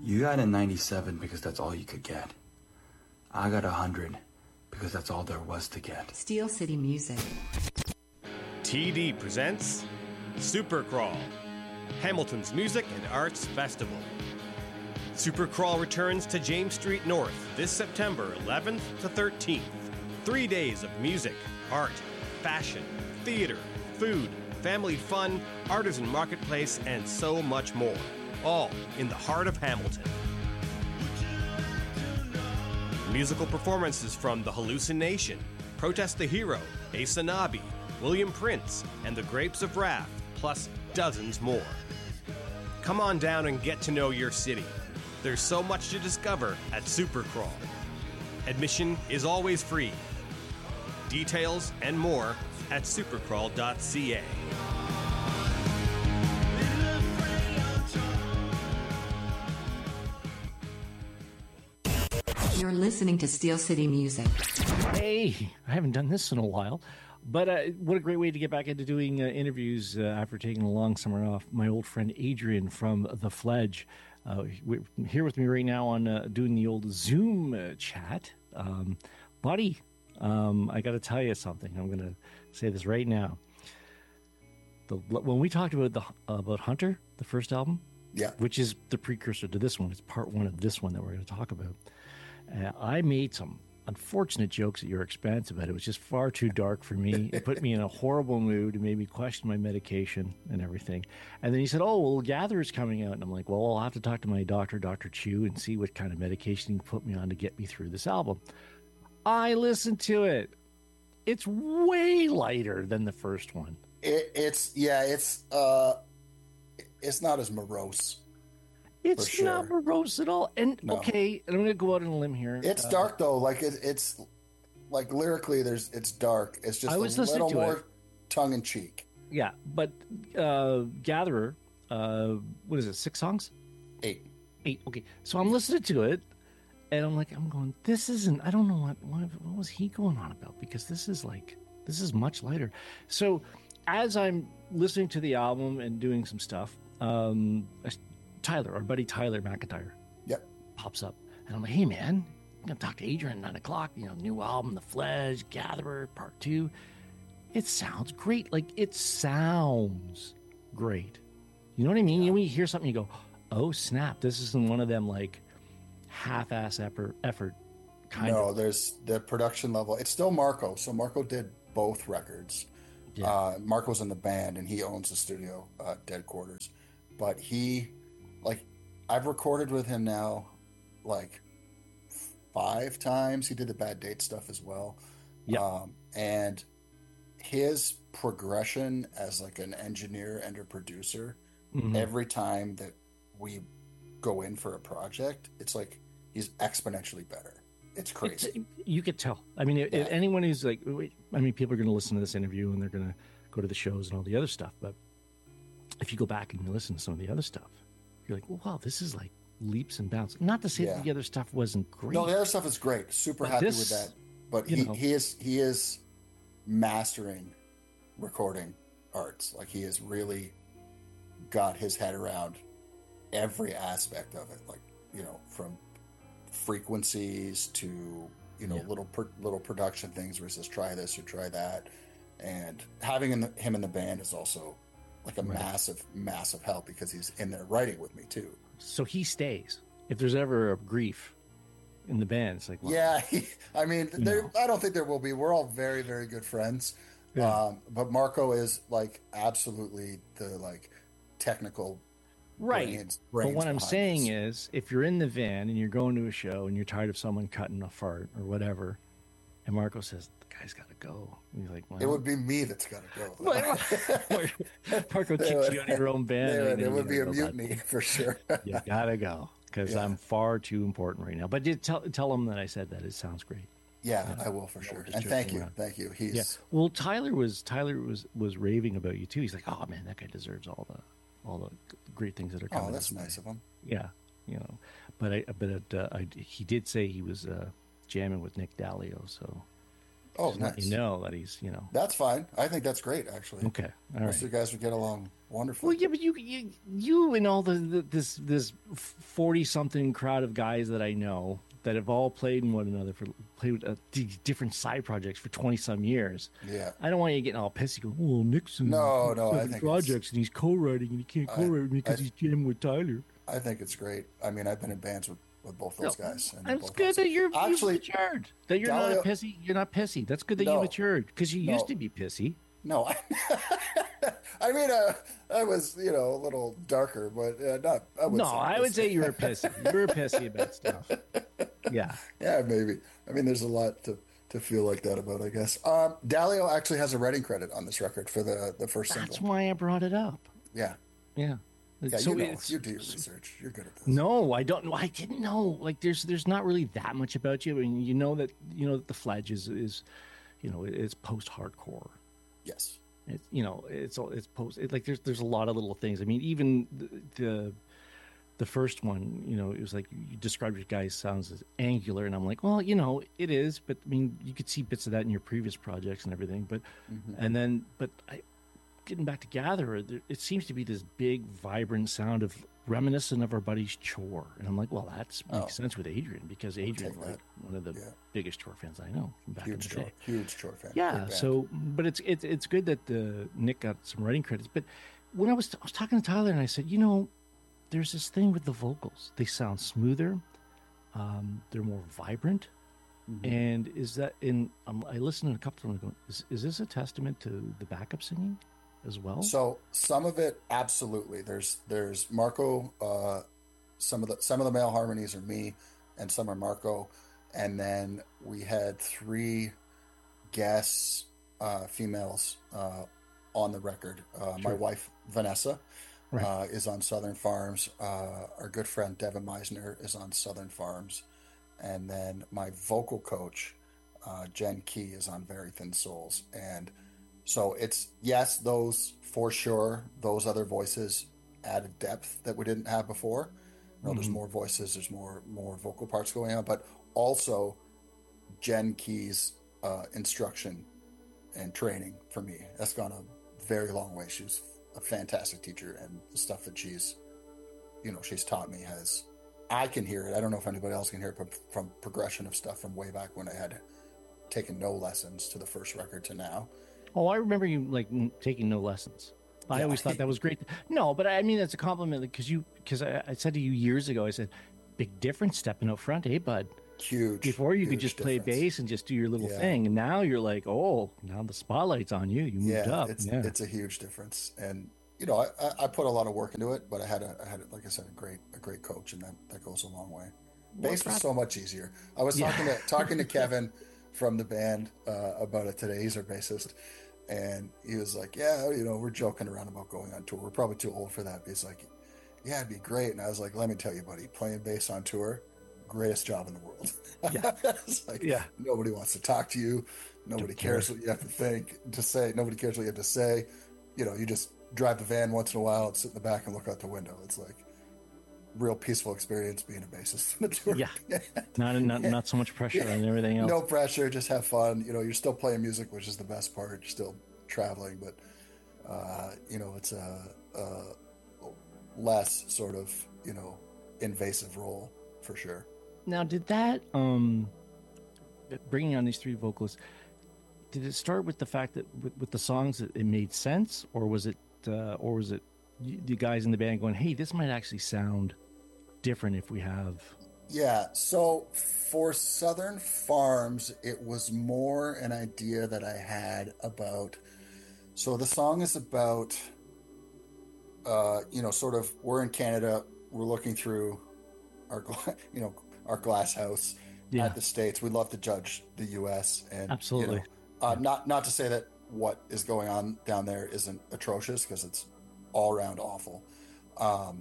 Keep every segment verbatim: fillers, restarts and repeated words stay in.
You got a ninety-seven because that's all you could get. I got a hundred because that's all there was to get. Steel City Music. T D presents Supercrawl, Hamilton's Music and Arts Festival. Supercrawl returns to James Street North this September eleventh to thirteenth. Three days of music, art, fashion, theater, food, family fun, artisan marketplace, and so much more. All in the heart of Hamilton. Musical performances from The Hallucination, Protest the Hero, Ace Anabi, William Prince, and The Grapes of Wrath, plus dozens more. Come on down and get to know your city. There's so much to discover at Supercrawl. Admission is always free. Details and more at supercrawl dot c a. You're listening to Steel City Music. Hey, I haven't done this in a while, but uh, what a great way to get back into doing uh, interviews uh, after taking a long summer off. My old friend Adrian from The Fledge, uh, we're here with me right now on uh, doing the old Zoom uh, chat. Um, buddy, um, I got to tell you something. I'm going to say this right now. The, when we talked about the uh, about Hunter, the first album, yeah, which is the precursor to this one, it's part one of this one that we're going to talk about. Uh, I made some unfortunate jokes at your expense about it. It was just far too dark for me. It put me in a horrible mood. It made me question my medication and everything. And then he said, oh, well, Gather's coming out. And I'm like, well, I'll have to talk to my doctor, Doctor Chu, and see what kind of medication he can put me on to get me through this album. I listened to it. It's way lighter than the first one. It, it's, yeah, it's, uh, it's not as morose. It's sure. not morose at all. And no. okay, and I'm going to go out on a limb here. It's uh, dark though. Like it, it's like lyrically, there's it's dark. It's just I was a little more it. tongue in cheek. Yeah, but uh, Gatherer, uh, what is it? Six songs? Eight. Eight. Okay, so I'm listening to it, and I'm like, I'm going. This isn't. I don't know what what, what was he going on about, because this is like this is much lighter. So as I'm listening to the album and doing some stuff, um. I, Tyler, our buddy Tyler McIntyre, yep, pops up, and I'm like, "Hey, man, I'm gonna talk to Adrian at nine o'clock. You know, new album, The Fledge, Gatherer, Part Two. It sounds great. Like it sounds great. You know what I mean? Yeah. You know, when you hear something, you go, "Oh snap! This isn't one of them like half-ass effort, effort kind no, of." No, there's the production level. It's still Marco. So Marco did both records. Yeah. Uh, Marco's in the band, and he owns the studio, uh, Dead Quarters, but he. Like, I've recorded with him now, like, five times. He did the Bad Date stuff as well. Yeah. Um, and his progression as, like, an engineer and a producer, mm-hmm. every time that we go in for a project, it's like he's exponentially better. It's crazy. It's, you could tell. I mean, yeah. if anyone who's like, I mean, people are going to listen to this interview and they're going to go to the shows and all the other stuff. But if you go back and you listen to some of the other stuff, you're like, well, wow, this is like leaps and bounds. Not to say yeah. that the other stuff wasn't great. No, the other stuff is great. Super but happy this, with that. But he, he is he is mastering recording arts. Like he has really got his head around every aspect of it. Like, you know, from frequencies to, you know, yeah. little per, little production things where he says try this or try that. And having in the, him in the band is also like a right. massive, massive help because he's in there writing with me too. So he stays. If there's ever a grief in the band, it's like, well, yeah. He, I mean, there. I don't think there will be. We're all very, very good friends. Yeah. Um, but Marco is like absolutely the like technical. Right. Brains, but brains what I'm saying this. is, if you're in the van and you're going to a show and you're tired of someone cutting a fart or whatever, and Marco says, guy's got to go. And you're like, well, it would be me that's got to go. Marco kicks you out of your own band. There, there would be a mutiny that. For sure. You gotta go because yeah. I'm far too important right now. But you tell tell him that I said that. It sounds great. Yeah, yeah. I will for sure. And thank you, around. thank you. He's yeah. Well, Tyler was Tyler was was raving about you too. He's like, oh man, that guy deserves all the all the great things that are coming. Oh, that's nice of him. Yeah, you know. But I but it, uh, I, he did say he was uh, jamming with Nick Dalio, so. Oh, Just let nice. you know that he's, you know. That's fine. I think that's great, actually. Okay, all Most right. of you guys would get along wonderfully. Well, yeah, but you, you, you, and all the, the this this forty something crowd of guys that I know that have all played in one another for played with uh, d- different side projects for twenty some years. Yeah. I don't want you getting all pissy. Going, oh, Nixon. No, no, I seven think projects and he's co-writing and he can't co-write with me because I- he's jamming with Tyler. I think it's great. I mean, I've been in bands with, with both those No, guys. And they're It's both good awesome. that you're Actually, you've matured. That you're Dalio- not pissy. You're not pissy. That's good that you No. matured because you No. used to be pissy. no, I, I mean, uh, I was, you know, a little darker, but uh, not. I would No, say I would say you were pissy. You were pissy about stuff. Yeah. Yeah, maybe. I mean, there's a lot to, to feel like that about, I guess. Um, Dalio actually has a writing credit on this record for the, the first That's single. why I brought it up. Yeah. Yeah. Yeah, So you know, it's- you do your research. You're good at this. No, I don't know. I didn't know. Like, there's there's not really that much about you. I mean, you know that you know that the Fledge is is, you know, it's post hardcore. Yes. It's you know it's all it's post it, like there's there's a lot of little things. I mean, even the, the the first one, you know, it was like you described your guys' sounds as angular, and I'm like, well, you know, it is, but I mean, you could see bits of that in your previous projects and everything. But Mm-hmm. and then, but I getting back to Gatherer, there, it seems to be this big, vibrant sound of reminiscent of our buddy's Chore, and I'm like, well, that makes Oh. sense with Adrian because Adrian's take like one of the Yeah. biggest Chore fans I know from back Huge in the Chore. day. Huge Chore fan. Yeah, Great band. so but it's it's it's good that uh, Nick got some writing credits. But when I was I was talking to Tyler and I said, you know, there's this thing with the vocals. They sound smoother. Um, they're more vibrant. Mm-hmm. And is that in? Um, I listened to a couple of them. Going, is is this a testament to the backup singing as well? So some of it, absolutely. There's there's Marco. Uh, some of the some of the male harmonies are me, and some are Marco. And then we had three guest uh, females uh, on the record. Uh, My Sure. wife Vanessa Right. uh, is on Southern Farms. Uh, our good friend Devin Meisner is on Southern Farms, and then my vocal coach uh, Jen Key is on Very Thin Souls. And so it's, yes, those for sure, those other voices added depth that we didn't have before. You know, there's more voices, there's more more vocal parts going on, but also Jen Key's uh, instruction and training for me that's gone a very long way. She was a fantastic teacher, and the stuff that she's, you know, she's taught me has, I can hear it. I don't know if anybody else can hear it, but from progression of stuff from way back when I had taken no lessons to the first record to now. Oh, I remember you like n- taking no lessons. I Yeah. always thought that was great. No, but I mean that's a compliment because you because I, I said to you years ago. I said, "Big difference stepping up front, eh, bud?" Huge. Before you could huge just play difference. bass and just do your little Yeah. thing, and now you're like, "Oh, now the spotlight's on you. You moved Yeah, up." it's yeah, it's a huge difference, and you know, I, I- I put a lot of work into it, but I had a I had like I said a great a great coach, and that that goes a long way. Bass was so much easier. I was Yeah. talking to talking to Kevin from the band uh, about it today. He's our bassist, and he was like, "Yeah, you know, we're joking around about going on tour. We're probably too old for that." But he's like, "Yeah, it'd be great." And I was like, "Let me tell you, buddy, playing bass on tour, greatest job in the world." Yeah. It's like, Yeah. nobody wants to talk to you. Nobody care. cares what you have to think to say. Nobody cares what you have to say. You know, you just drive the van once in a while and sit in the back and look out the window. It's like real peaceful experience being a bassist in a tour Yeah. band. not not not so much pressure on everything else. No pressure, just have fun. You know, you're still playing music, which is the best part. You're still traveling, but uh, you know, it's a, a less sort of, you know, invasive role for sure. Now, did that um, bringing on these three vocalists? Did it start with the fact that with, with the songs that it made sense, or was it, uh, or was it you, the guys in the band going, "Hey, this might actually sound different if we have"? Yeah, so for Southern Farms, it was more an idea that I had about. So the song is about, uh, you know, sort of we're in Canada, we're looking through our, gla- you know, our glass house Yeah. at the States. We love to judge the U S and Absolutely. You know, uh, not not to say that what is going on down there isn't atrocious, because it's all around awful. Um,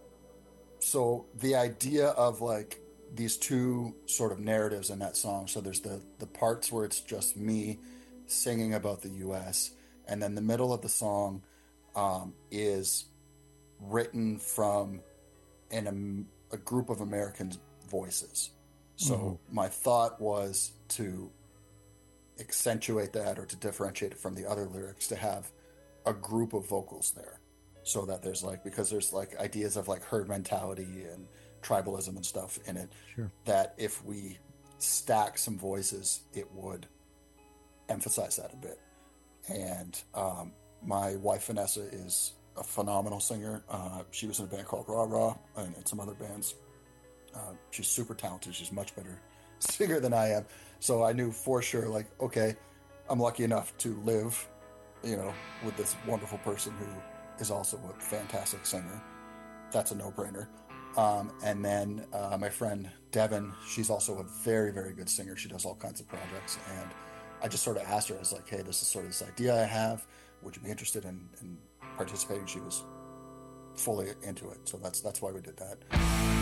so the idea of like these two sort of narratives in that song. So there's the the parts where it's just me singing about the U S, and then the middle of the song um, is written from an um, a group of Americans' voices. So Mhm. my thought was to accentuate that or to differentiate it from the other lyrics, to have a group of vocals there, so that there's like, because there's like ideas of like herd mentality and tribalism and stuff in it. Sure. That if we stack some voices, it would emphasize that a bit. And um, my wife Vanessa is a phenomenal singer. Uh, she was in a band called Raw Raw and, and some other bands. Uh, she's super talented. She's much better singer than I am. So I knew for sure, like, okay, I'm lucky enough to live, you know, with this wonderful person who is also a fantastic singer. That's a no-brainer. Um, and then uh, my friend Devin, she's also a very, very good singer. She does all kinds of projects. And I just sort of asked her, I was like, hey, this is sort of this idea I have. Would you be interested in, in participating? She was fully into it. So that's that's why we did that.